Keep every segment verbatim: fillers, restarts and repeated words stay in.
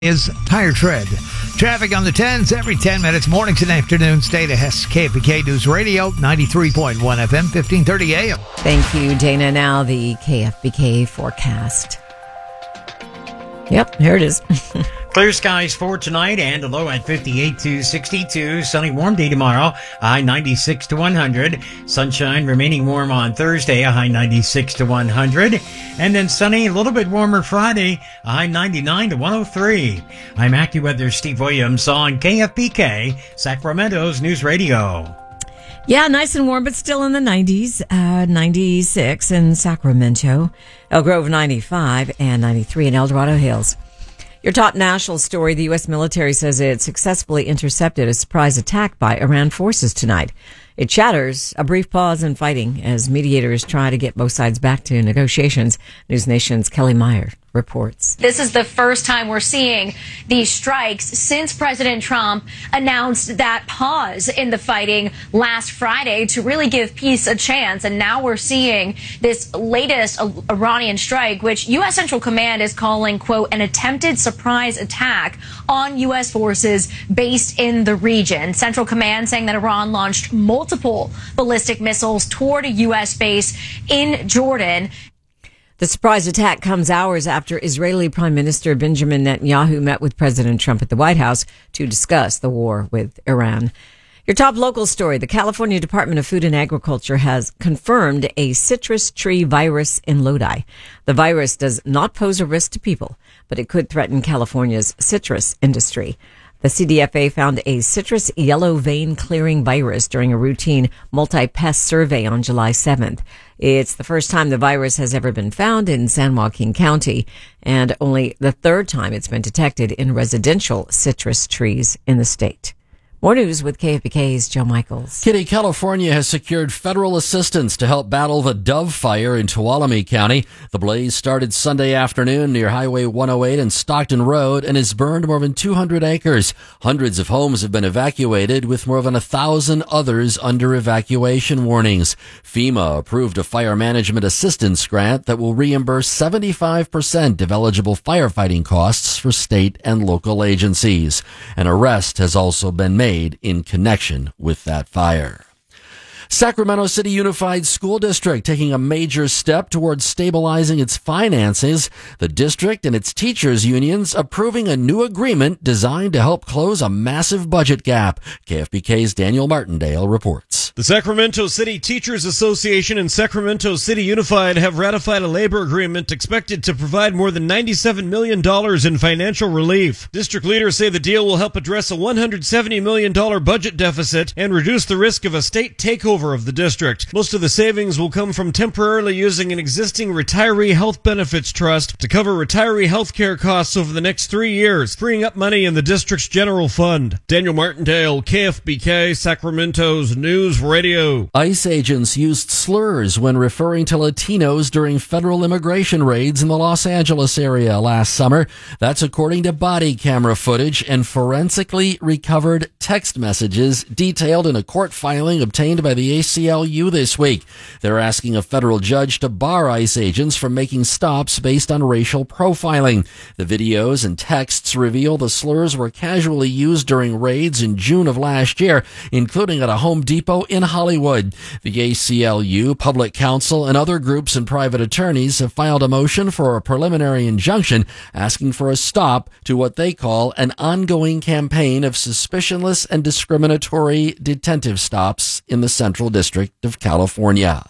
Is Tire Tread. Traffic on the tens every ten minutes, mornings and afternoons. Stay to K F B K News Radio, ninety-three point one F M, fifteen thirty A M. Thank you, Dana. Now the K F B K forecast. Yep, here it is. Clear skies for tonight and a low at fifty-eight to sixty-two. Sunny, warm day tomorrow, a high ninety-six to one hundred. Sunshine remaining warm on Thursday, a high ninety-six to one hundred. And then sunny, a little bit warmer Friday, a high ninety-nine to one oh three. I'm AccuWeather Steve Williams on K F B K, Sacramento's News Radio. Yeah, nice and warm, but still in the nineties. Uh, ninety-six in Sacramento, El Grove ninety-five, and ninety-three in El Dorado Hills. Your top national story, the U S military says it successfully intercepted a surprise attack by Iran forces tonight. It shatters a brief pause in fighting as mediators try to get both sides back to negotiations. News Nation's Kelly Meyer reports. This is the first time we're seeing these strikes since President Trump announced that pause in the fighting last Friday to really give peace a chance. And now we're seeing this latest Iranian strike, which U S Central Command is calling, quote, an attempted surprise attack on U S forces based in the region. Central Command saying that Iran launched multiple ballistic missiles toward a U S base in Jordan. The surprise attack comes hours after Israeli Prime Minister Benjamin Netanyahu met with President Trump at the White House to discuss the war with Iran. Your top local story, the California Department of Food and Agriculture has confirmed a citrus tree virus in Lodi. The virus does not pose a risk to people, but it could threaten California's citrus industry. The C D F A found a citrus yellow vein clearing virus during a routine multi-pest survey on July seventh. It's the first time the virus has ever been found in San Joaquin County, and only the third time it's been detected in residential citrus trees in the state. More news with K F B K's Joe Michaels. Kitty, California has secured federal assistance to help battle the Dove Fire in Tuolumne County. The blaze started Sunday afternoon near Highway one oh eight and Stockton Road and has burned more than two hundred acres. Hundreds of homes have been evacuated, with more than a thousand others under evacuation warnings. FEMA approved a fire management assistance grant that will reimburse seventy-five percent of eligible firefighting costs for state and local agencies. An arrest has also been made in connection with that fire. Sacramento City Unified School District taking a major step towards stabilizing its finances. The district and its teachers' unions approving a new agreement designed to help close a massive budget gap. K F B K's Daniel Martindale reports. The Sacramento City Teachers Association and Sacramento City Unified have ratified a labor agreement expected to provide more than ninety-seven million dollars in financial relief. District leaders say the deal will help address a one hundred seventy million dollars budget deficit and reduce the risk of a state takeover of the district. Most of the savings will come from temporarily using an existing retiree health benefits trust to cover retiree health care costs over the next three years, freeing up money in the district's general fund. Daniel Martindale, K F B K, Sacramento's News Radio. ICE agents used slurs when referring to Latinos during federal immigration raids in the Los Angeles area last summer. That's according to body camera footage and forensically recovered text messages detailed in a court filing obtained by the A C L U this week. They're asking a federal judge to bar ICE agents from making stops based on racial profiling. The videos and texts reveal the slurs were casually used during raids in June of last year, including at a Home Depot in Hollywood. The A C L U, Public Counsel, and other groups and private attorneys have filed a motion for a preliminary injunction asking for a stop to what they call an ongoing campaign of suspicionless and discriminatory detentive stops in the Central District of California.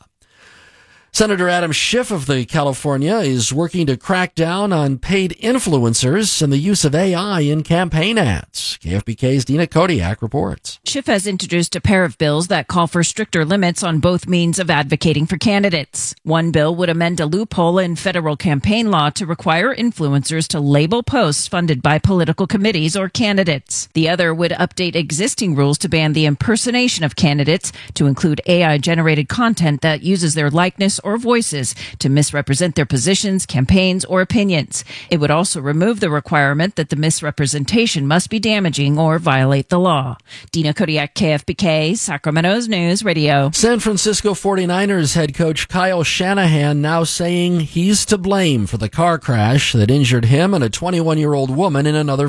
Senator Adam Schiff of the California is working to crack down on paid influencers and the use of A I in campaign ads. K F B K's Dina Kodiak reports. Schiff has introduced a pair of bills that call for stricter limits on both means of advocating for candidates. One bill would amend a loophole in federal campaign law to require influencers to label posts funded by political committees or candidates. The other would update existing rules to ban the impersonation of candidates to include A I-generated content that uses their likeness or voices to misrepresent their positions, campaigns, or opinions. It would also remove the requirement that the misrepresentation must be damaging or violate the law. Dina Kodiak, K F B K, Sacramento's News Radio. San Francisco forty-niners head coach Kyle Shanahan now saying he's to blame for the car crash that injured him and a twenty-one-year-old woman in another